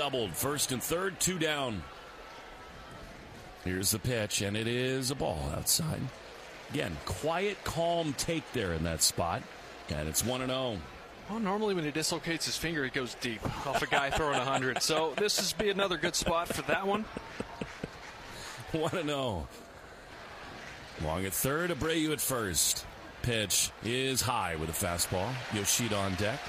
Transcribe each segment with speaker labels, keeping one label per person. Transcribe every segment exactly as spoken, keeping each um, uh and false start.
Speaker 1: doubled. First and third, two down. Here's the pitch, and it is a ball outside. Again, quiet, calm take there in that spot. And it's one and oh.
Speaker 2: Well, normally when he dislocates his finger, he goes deep off a guy throwing one hundred. So this is be another good spot for that one.
Speaker 1: one and oh. Long at third, Abreu at first. Pitch is high with a fastball. Yoshida on deck.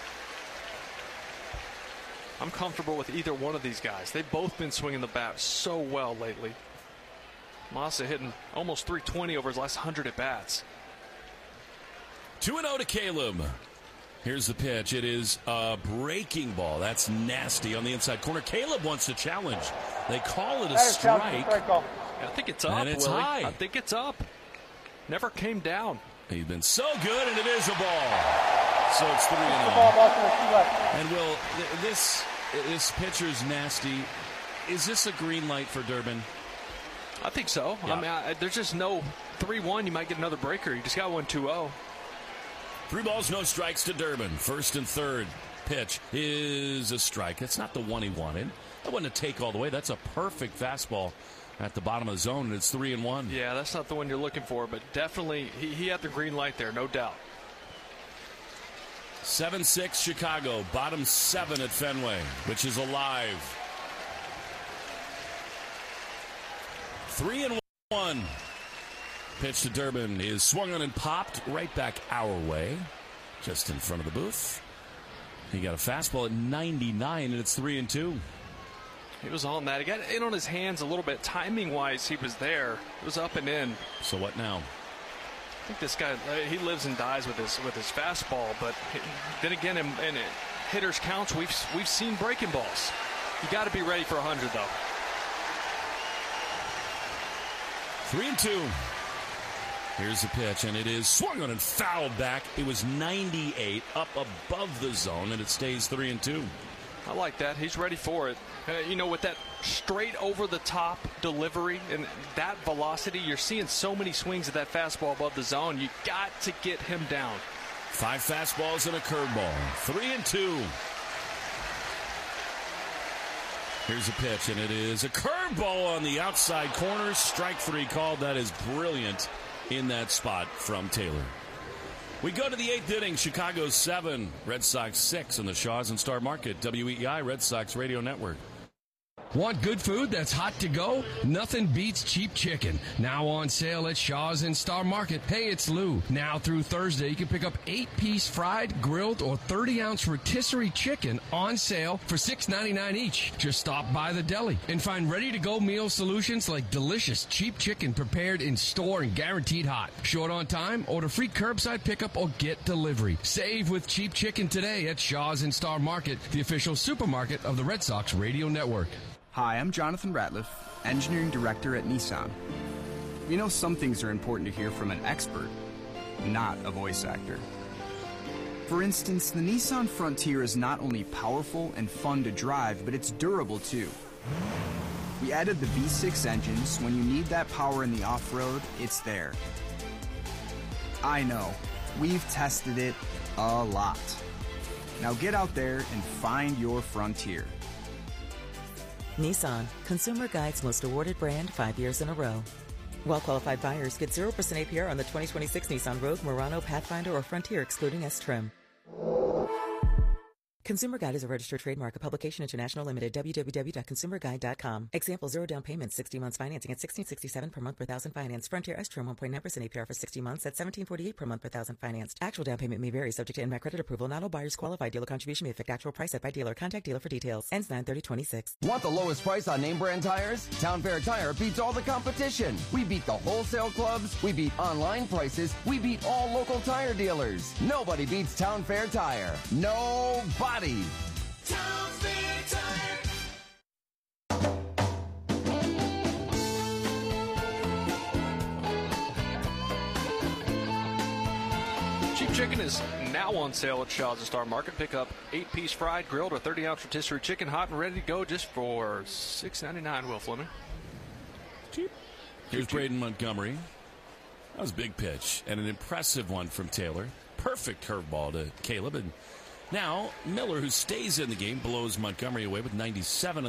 Speaker 2: I'm comfortable with either one of these guys. They've both been swinging the bat so well lately. Masa hitting almost three twenty over his last one hundred at bats.
Speaker 1: two and oh to Caleb. Here's the pitch. It is a breaking ball. That's nasty on the inside corner. Caleb wants to challenge. They call it a strike.
Speaker 2: I think it's up,
Speaker 1: And it's
Speaker 2: Willie.
Speaker 1: high.
Speaker 2: I think it's up. Never came down.
Speaker 1: He's been so good, and it is a ball. So it's three and oh. And Will, th- this this pitcher's nasty. Is this a green light for Durbin?
Speaker 2: I think so.
Speaker 1: Yeah.
Speaker 2: I mean, I, there's just no three one. You might get another breaker. You just got one two oh.
Speaker 1: Three balls, no strikes to Durbin. First and third. Pitch is a strike. That's not the one he wanted. That wasn't a take all the way. That's a perfect fastball at the bottom of the zone, and it's three and one.
Speaker 2: Yeah, that's not the one you're looking for, but definitely he, he had the green light there, no doubt.
Speaker 1: seven six Chicago, bottom seven at Fenway, which is alive. Three and one. Pitch to Durbin is swung on and popped right back our way, just in front of the booth. He got a fastball at ninety-nine, and it's three and two.
Speaker 2: He was on that. He got in on his hands a little bit. Timing-wise, he was there. It was up and in.
Speaker 1: So what now?
Speaker 2: I think this guy, he lives and dies with his with his fastball. But then again, in, in hitters' counts, we've we've seen breaking balls. You got to be ready for one hundred, though.
Speaker 1: Three and two. Here's the pitch, and it is swung on and fouled back. It was ninety-eight up above the zone, and it stays three and two.
Speaker 2: I like that. He's ready for it. Uh, you know, with that straight over the top delivery and that velocity, you're seeing so many swings at that fastball above the zone. You got to get him down.
Speaker 1: Five fastballs and a curveball. Three and two. Here's a pitch, and it is a curveball on the outside corner. Strike three called. That is brilliant in that spot from Taylor. We go to the eighth inning. Chicago seven, Red Sox six in the Shaws and Star Market. W E E I Red Sox Radio Network.
Speaker 3: Want good food that's hot to go? Nothing beats cheap chicken. Now on sale at Shaw's and Star Market. Hey, it's Lou. Now through Thursday, you can pick up eight-piece fried, grilled, or thirty-ounce rotisserie chicken on sale for six ninety-nine each. Just stop by the deli and find ready-to-go meal solutions like delicious cheap chicken prepared in store and guaranteed hot. Short on time? Order free curbside pickup or get delivery. Save with cheap chicken today at Shaw's and Star Market, the official supermarket of the Red Sox Radio Network.
Speaker 4: Hi, I'm Jonathan Ratliff, Engineering Director at Nissan. You know, some things are important to hear from an expert, not a voice actor. For instance, the Nissan Frontier is not only powerful and fun to drive, but it's durable too. We added the V six engine, so when you need that power in the off-road, it's there. I know, we've tested it a lot. Now get out there and find your Frontier.
Speaker 5: Nissan, Consumer Guide's most awarded brand five years in a row. Well-qualified buyers get zero percent A P R on the twenty twenty-six Nissan Rogue, Murano, Pathfinder, or Frontier, excluding S-Trim. Consumer Guide is a registered trademark of Publication International Limited, w w w dot consumer guide dot com. Example, zero down payment, sixty months financing at sixteen sixty-seven per month per thousand financed. Frontier S-Trim, one point nine percent A P R for sixty months at seventeen forty-eight per month per thousand financed. Actual down payment may vary, subject to N M A C credit approval. Not all buyers qualify. Dealer contribution may affect actual price set by dealer. Contact dealer for details. Ends nine thirty twenty-six.
Speaker 6: Want the lowest price on name brand tires? Town Fair Tire beats all the competition. We beat the wholesale clubs. We beat online prices. We beat all local tire dealers. Nobody beats Town Fair Tire. Nobody.
Speaker 7: Town Fair Tire.
Speaker 2: Cheap chicken is now on sale at Shaw's and Star Market. Pick up eight-piece fried, grilled, or thirty-ounce rotisserie chicken, hot and ready to go, just for six ninety-nine. Will Fleming.
Speaker 1: Cheap. Here's Braden Montgomery. That was a big pitch and an impressive one from Taylor. Perfect curveball to Caleb. And now Miller, who stays in the game, blows Montgomery away with ninety-seven.